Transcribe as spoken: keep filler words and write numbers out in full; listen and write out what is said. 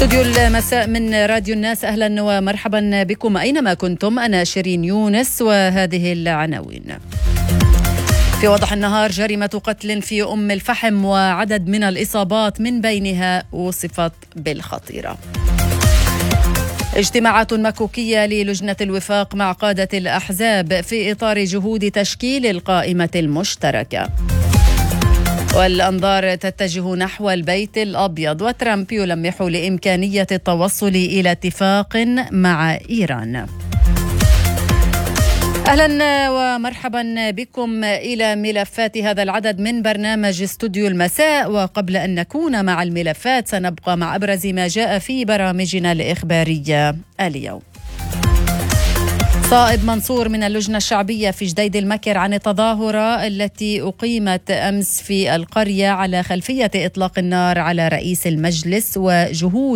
استوديو المساء من راديو الناس، أهلا ومرحبا بكم أينما كنتم. أنا شيرين يونس وهذه العناوين. في وضح النهار: جريمة قتل في أم الفحم وعدد من الإصابات من بينها وصفت بالخطيرة. اجتماعات مكوكية للجنة الوفاق مع قادة الأحزاب في إطار جهود تشكيل القائمة المشتركة. والأنظار تتجه نحو البيت الأبيض، وترامب يلمح لإمكانية التوصل إلى اتفاق مع إيران. أهلا ومرحبا بكم إلى ملفات هذا العدد من برنامج استوديو المساء. وقبل أن نكون مع الملفات سنبقى مع أبرز ما جاء في برامجنا الإخبارية اليوم. صائب منصور من اللجنة الشعبية في جديد المكر عن التظاهرة التي أقيمت أمس في القرية على خلفية إطلاق النار على رئيس المجلس وجهود